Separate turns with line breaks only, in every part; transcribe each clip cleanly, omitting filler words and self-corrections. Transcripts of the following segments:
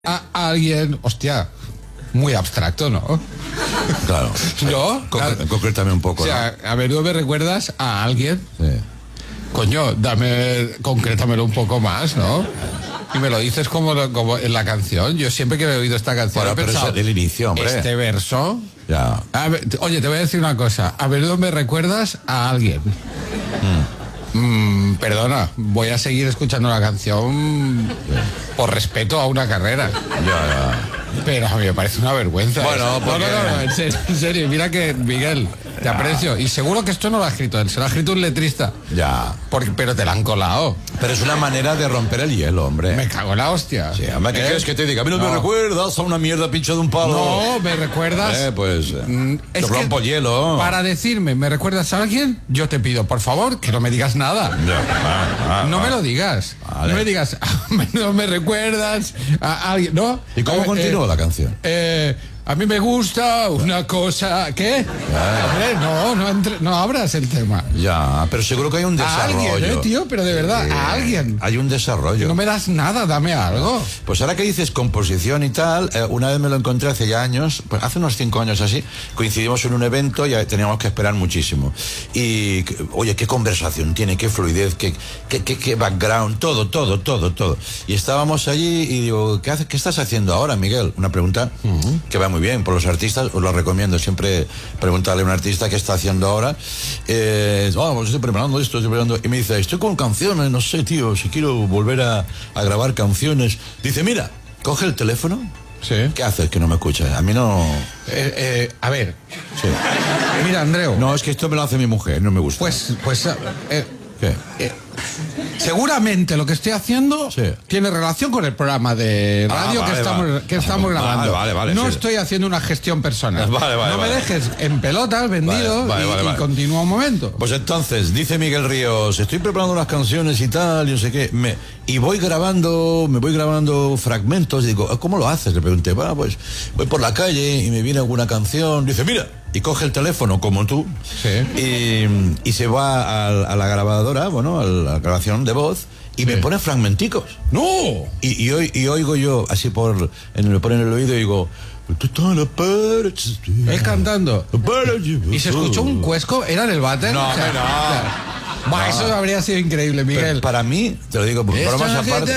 a alguien, hostia, muy abstracto, ¿no?
Claro.
¿No?
Concrétame un poco.
O sea, a menudo me recuerdas a alguien.
¿No? Sí.
Coño, concrétamelo un poco más, ¿no? Y me lo dices como en la canción. Yo siempre que he oído esta canción
Bueno,
he
pero
pensado,
es el inicio, hombre.
este verso.
Ya.
Oye, te voy a decir una cosa. A menudo me recuerdas a alguien. Perdona, voy a seguir escuchando la canción por respeto a una carrera.
Ya.
Pero a mí me parece una vergüenza.
Bueno,
eso.
porque...
No, en serio, mira que, Miguel, te aprecio. Y seguro que esto no lo ha escrito él, se lo ha escrito un letrista.
Ya.
Pero te la han colado.
Pero es una manera de romper el hielo, hombre.
Me cago en la hostia.
Sí, hombre, ¿qué quieres que te diga? A mí no me recuerdas a una mierda pincha de un palo.
No, me recuerdas...
Pues te
es
rompo el hielo.
Para decirme, ¿me recuerdas a alguien? Yo te pido, por favor, que no me digas nada. No me lo digas.
Vale.
No me digas, no me recuerdas a alguien, ¿no?
¿Y cómo continúa la canción?
A mí me gusta una cosa... ¿Qué? Hombre, no abras el tema.
Ya, pero seguro que hay un
A
desarrollo.
alguien, tío, pero de verdad, a alguien.
Hay un desarrollo.
No me das nada, dame algo.
Pues ahora que dices composición y tal, una vez me lo encontré hace ya años, pues hace unos 5 años así, coincidimos en un evento y teníamos que esperar muchísimo. Y, oye, qué conversación tiene, qué fluidez, qué background, todo. Y estábamos allí y digo, ¿qué estás haciendo ahora, Miguel? Una pregunta que va muy bien por los artistas, os lo recomiendo siempre preguntarle a un artista qué está haciendo ahora. Pues estoy preparando esto, y me dice, estoy con canciones, no sé, tío, si quiero volver a grabar canciones. Dice, mira, coge el teléfono.
Sí.
¿Qué haces que no me escuchas? A mí no...
A ver.
Sí.
Mira, Andreu.
No, es que esto me lo hace mi mujer, no me gusta.
¿Qué? Seguramente lo que estoy haciendo tiene relación con el programa de radio que estamos grabando.
Vale,
no
sí.
estoy haciendo una gestión personal.
Vale,
no me dejes en pelotas, vendido, y continúa un momento.
Pues entonces, dice Miguel Ríos, estoy preparando unas canciones y tal, y no sé qué, y me voy grabando fragmentos, y digo, ¿cómo lo haces? Le pregunté, bueno, pues voy por la calle y me viene alguna canción, dice, mira, y coge el teléfono como tú, y se va a la grabadora, bueno, a la grabación de voz, y me pone fragmenticos.
¡No!
Y oigo yo, así me pone en el oído y digo...
Él cantando. ¿Y se escuchó un cuesco? ¿Era en el váter?
No,
no. Eso habría sido increíble, Miguel.
Pero para mí, te lo digo, por más aparte...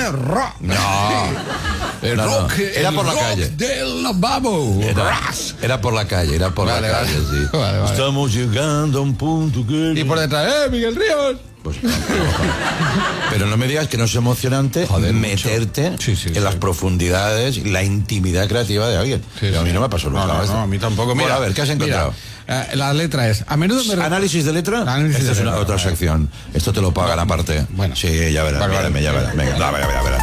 El rock,
era por la calle.
Del Babo.
Era por la calle, sí.
Vale.
Estamos llegando a un punto que...
Y por detrás, Miguel Ríos.
Pues, pero no me digas que no es emocionante meterte en las profundidades y la intimidad creativa de alguien.
Sí.
A mí no me pasó nunca.
No, a mí tampoco. Mira,
a ver, ¿qué has encontrado?
La letra es... A menudo me...
¿Análisis de letra?
Esta
es otra sección. Esto te lo pagan aparte.
Bueno.
Sí, ya verás.
Vale.
Ya verás. Venga, verás.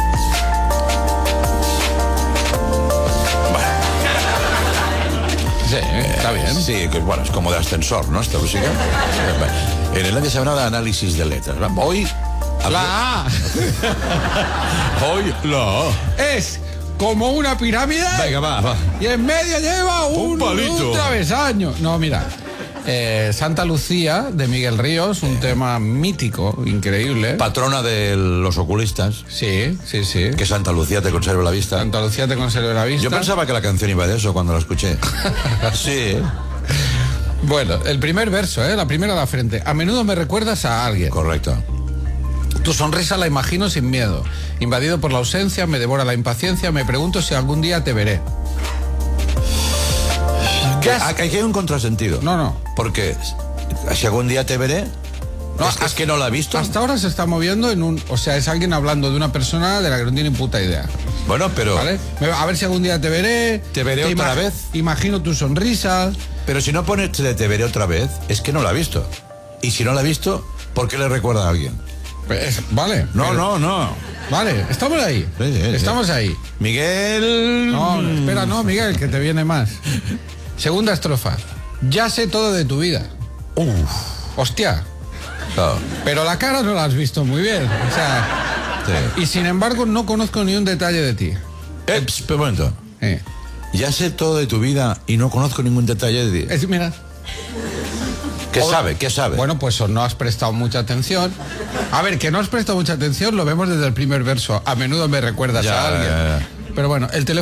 Sí, está bien.
Sí, que bueno, es como de ascensor, ¿no? Esta música. En el Nadie sabe nada, análisis de letras. Hoy...
La A.
Hoy la A.
Es como una pirámide.
Venga, va.
Y en medio lleva un
palito.
Un travesaño. No, mira. Santa Lucía, de Miguel Ríos, un tema mítico, increíble.
Patrona de los oculistas.
Sí.
Que Santa Lucía te conserve la vista.
Santa Lucía te conserve la vista.
Yo pensaba que la canción iba de eso cuando la escuché. Sí.
Bueno, el primer verso, la primera a la frente. A menudo me recuerdas a alguien.
Correcto.
Tu sonrisa la imagino sin miedo. Invadido por la ausencia, me devora la impaciencia. Me pregunto si algún día te veré.
Aquí hay un contrasentido.
No.
Porque si algún día te veré...
No,
es que no la he visto.
Hasta ahora se está moviendo en un... O sea, es alguien hablando de una persona de la que no tiene puta idea.
Bueno, pero...
¿Vale? A ver si algún día te veré.
¿Te veré otra vez?
Imagino tu sonrisa.
Pero si no pones te veré otra vez, es que no la ha visto. Y si no la ha visto, ¿por qué le recuerda a alguien?
Vale.
No.
Vale, estamos ahí.
Sí.
Estamos ahí.
Miguel...
No, espera, Miguel, que te viene más. Segunda estrofa. Ya sé todo de tu vida. Hostia.
Claro.
Pero la cara no la has visto muy bien. O sea... Y sin embargo no conozco ni un detalle de ti.
Pero un momento. Ya sé todo de tu vida y no conozco ningún detalle de ti.
Mira.
¿Qué sabe?
Bueno, pues no has prestado mucha atención. A ver, que no has prestado mucha atención lo vemos desde el primer verso. A menudo me recuerdas a alguien. Pero bueno, el teléfono